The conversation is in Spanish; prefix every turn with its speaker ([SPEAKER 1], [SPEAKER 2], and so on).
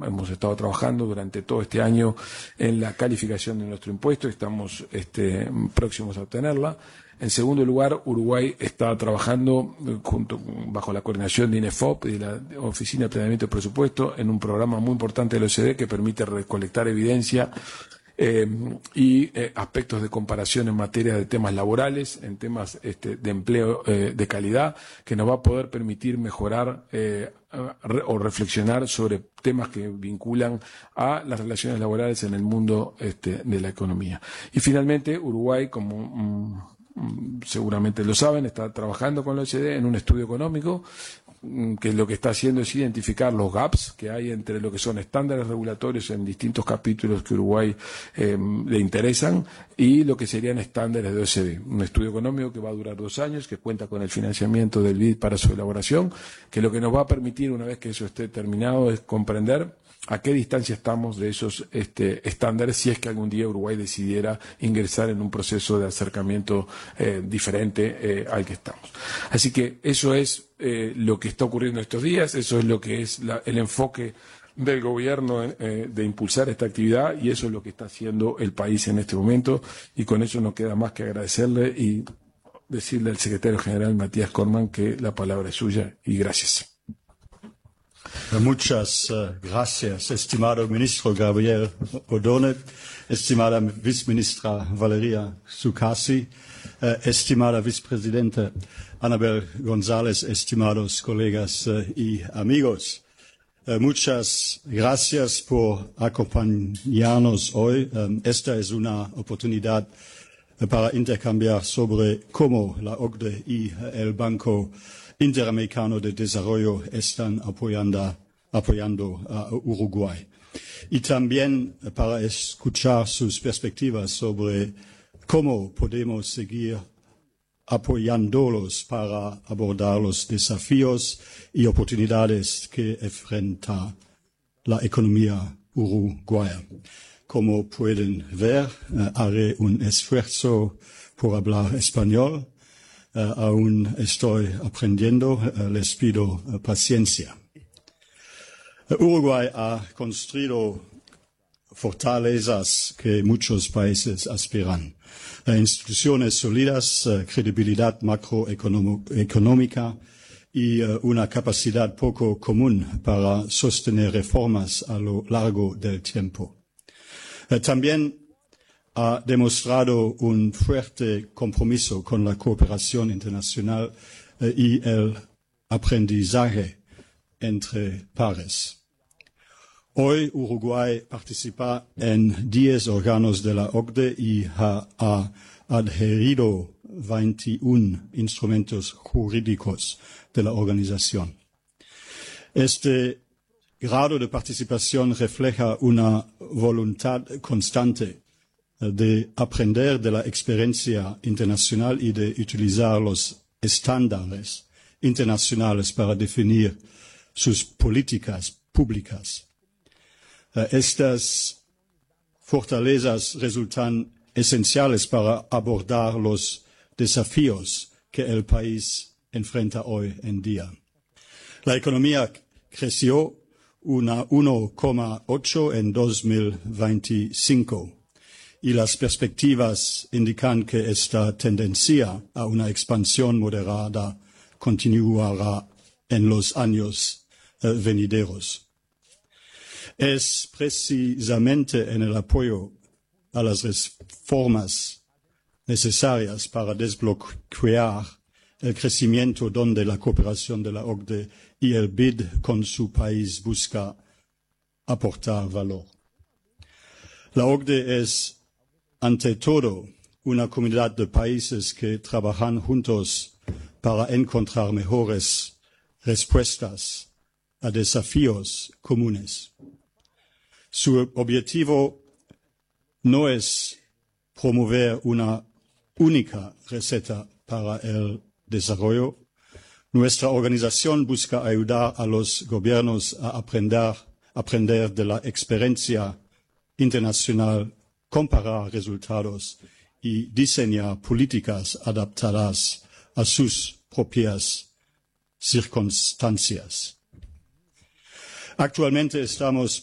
[SPEAKER 1] hemos estado trabajando durante todo este año en la calificación de nuestro impuesto, estamos próximos a obtenerla. En segundo lugar, Uruguay está trabajando bajo la coordinación de INEFOP y de la Oficina de Planeamiento de Presupuesto en un programa muy importante de la OCDE que permite recolectar evidencia y aspectos de comparación en materia de temas laborales, en temas de empleo de calidad, que nos va a poder permitir mejorar o reflexionar sobre temas que vinculan a las relaciones laborales en el mundo de la economía. Y finalmente, Uruguay, como seguramente lo saben, está trabajando con la OCDE en un estudio económico que lo que está haciendo es identificar los gaps que hay entre lo que son estándares regulatorios en distintos capítulos que Uruguay le interesan y lo que serían estándares de OCDE. Un estudio económico que va a durar 2 años, que cuenta con el financiamiento del BID para su elaboración, que lo que nos va a permitir, una vez que eso esté terminado, es comprender a qué distancia estamos de esos estándares si es que algún día Uruguay decidiera ingresar en un proceso de acercamiento diferente al que estamos. Así que eso es lo que está ocurriendo estos días, eso es lo que es el enfoque del gobierno de impulsar esta actividad y eso es lo que está haciendo el país en este momento y con eso no queda más que agradecerle y decirle al secretario general Matías Corman que la palabra es suya y gracias.
[SPEAKER 2] Muchas gracias, estimado ministro Gabriel Ordóñez, estimada viceministra Valeria Zuccasi, estimada vicepresidenta Anabel González, estimados colegas y amigos. Muchas gracias por acompañarnos hoy. Esta es una oportunidad para intercambiar sobre cómo la OCDE y el Banco Interamericano de Desarrollo están apoyando a Uruguay. Y también para escuchar sus perspectivas sobre cómo podemos seguir apoyándolos para abordar los desafíos y oportunidades que enfrenta la economía uruguaya. Como pueden ver, haré un esfuerzo por hablar español. Aún estoy aprendiendo, les pido paciencia. Uruguay ha construido fortalezas que muchos países aspiran. Instituciones sólidas, credibilidad macroeconómica y una capacidad poco común para sostener reformas a lo largo del tiempo. También ha demostrado un fuerte compromiso con la cooperación internacional y el aprendizaje entre pares. Hoy Uruguay participa en 10 órganos de la OCDE y ha adherido 21 instrumentos jurídicos de la organización. Este grado de participación refleja una voluntad constante de aprender de la experiencia internacional y de utilizar los estándares internacionales para definir sus políticas públicas. Estas fortalezas resultan esenciales para abordar los desafíos que el país enfrenta hoy en día. La economía creció una 1,8 en 2025 y las perspectivas indican que esta tendencia a una expansión moderada continuará en los años venideros. Es precisamente en el apoyo a las reformas necesarias para desbloquear el crecimiento donde la cooperación de la OCDE y el BID con su país busca aportar valor. La OCDE es, ante todo, una comunidad de países que trabajan juntos para encontrar mejores respuestas a desafíos comunes. Su objetivo no es promover una única receta para el desarrollo. Nuestra organización busca ayudar a los gobiernos a aprender de la experiencia internacional, comparar resultados y diseñar políticas adaptadas a sus propias circunstancias. Actualmente estamos